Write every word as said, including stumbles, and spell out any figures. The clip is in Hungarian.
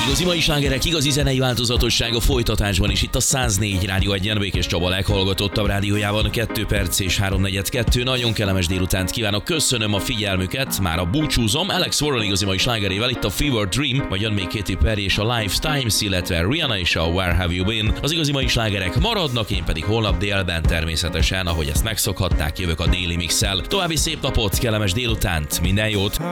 Igazi mai slágerek, igazi zenei változatosság a folytatásban is itt a száz négy Rádió egyen. Békés Csaba leghallgatottabb rádiójában kettő perc és háromnegyed kettő. Nagyon kellemes délutánt kívánok, köszönöm a figyelmüket, már a búcsúzom. Alex Warren igazi mai slágerével itt a Fever Dream, vagy jön még Katy Perry és a Lifetimes, illetve Rihanna és a Where Have You Been. Az igazi mai slágerek maradnak, én pedig holnap délben természetesen, ahogy ezt megszokhatták, jövök a déli mixel. További szép napot, kellemes délutánt, minden jót!